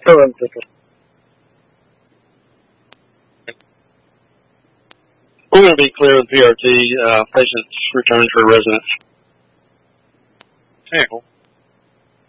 So I'm thinking. We're going to be clear with PRT. Patients returned to residence. Okay, cool.